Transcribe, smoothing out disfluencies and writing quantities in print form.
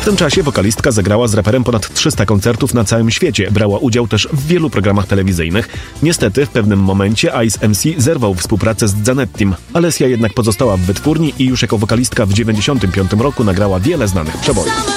W tym czasie wokalistka zagrała z raperem ponad 300 koncertów na całym świecie. Brała udział też w wielu programach telewizyjnych. Niestety w pewnym momencie Ice MC zerwał współpracę z Zanettim. Alessia jednak pozostała w wytwórni i już jako wokalistka w 1995 roku nagrała wiele znanych przebojów.